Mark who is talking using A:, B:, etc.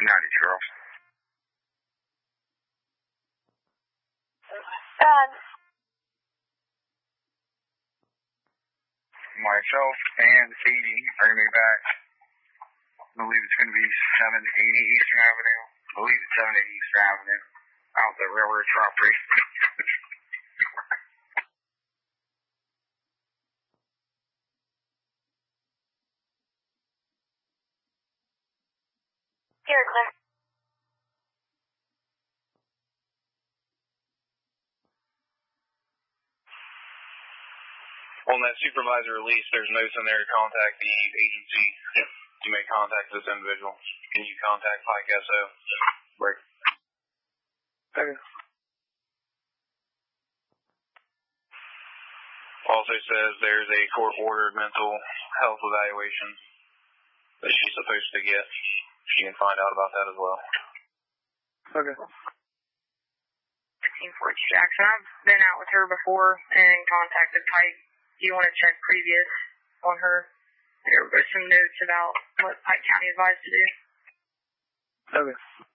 A: United, Charles. Myself and Katie are going to be back. I believe it's going to be 780 Eastern Avenue. I believe it's 780 Eastern Avenue. Out the railroad property.
B: Here, Cliff.
A: On that supervisor release, there's notes in there to contact the agency. You may contact this individual. Can you contact Pike SO? Break. Okay. Also says there's a court-ordered mental health evaluation that she's supposed to get. She can find out about that as well.
B: Okay. 1540 Jackson. I've been out with her before and contacted Pike. Do you want to check previous on her? There were some notes about what Pike County advised to do.
A: Okay.